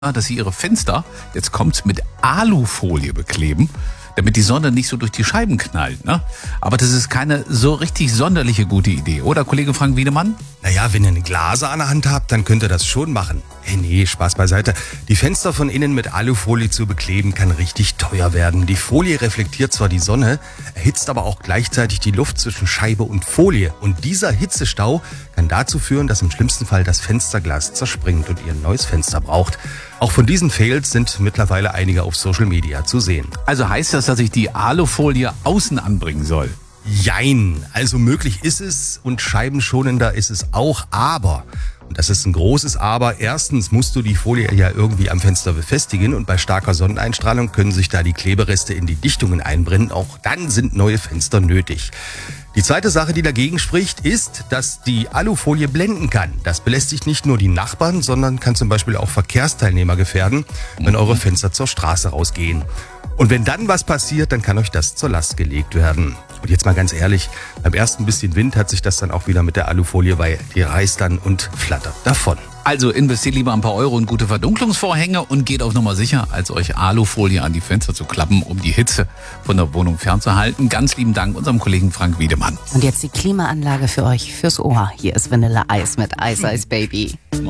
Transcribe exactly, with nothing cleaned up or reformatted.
dass sie ihre Fenster, jetzt kommt's, mit Alufolie bekleben, damit die Sonne nicht so durch die Scheiben knallt. Ne? Aber das ist keine so richtig sonderliche gute Idee, oder, Kollege Frank Wiedemann? Naja, wenn ihr eine Glase an der Hand habt, dann könnt ihr das schon machen. Hey, nee, Spaß beiseite. Die Fenster von innen mit Alufolie zu bekleben, kann richtig teuer werden. Die Folie reflektiert zwar die Sonne, erhitzt aber auch gleichzeitig die Luft zwischen Scheibe und Folie. Und dieser Hitzestau kann dazu führen, dass im schlimmsten Fall das Fensterglas zerspringt und ihr ein neues Fenster braucht. Auch von diesen Fails sind mittlerweile einige auf Social Media zu sehen. Also heißt das, dass ich die Alufolie außen anbringen soll? Jein, also möglich ist es und scheibenschonender ist es auch, aber, und das ist ein großes Aber, erstens musst du die Folie ja irgendwie am Fenster befestigen und bei starker Sonneneinstrahlung können sich da die Klebereste in die Dichtungen einbrennen, auch dann sind neue Fenster nötig. Die zweite Sache, die dagegen spricht, ist, dass die Alufolie blenden kann. Das belästigt nicht nur die Nachbarn, sondern kann zum Beispiel auch Verkehrsteilnehmer gefährden, wenn eure Fenster zur Straße rausgehen. Und wenn dann was passiert, dann kann euch das zur Last gelegt werden. Und jetzt mal ganz ehrlich, beim ersten bisschen Wind hat sich das dann auch wieder mit der Alufolie, weil die reißt dann und flattert davon. Also investiert lieber ein paar Euro in gute Verdunklungsvorhänge und geht auf Nummer sicher, als euch Alufolie an die Fenster zu klappen, um die Hitze von der Wohnung fernzuhalten. Ganz lieben Dank unserem Kollegen Frank Wiedemann. Und jetzt die Klimaanlage für euch fürs Ohr. Hier ist Vanille Eis mit Ice Ice Baby.